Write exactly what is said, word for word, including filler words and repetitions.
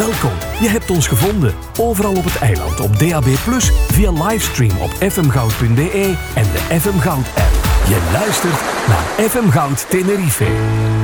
Welkom, je hebt ons gevonden. Overal op het eiland op D A B plus, via livestream op f m goud punt b e en de F M Goud app. Je luistert naar F M Goud Tenerife.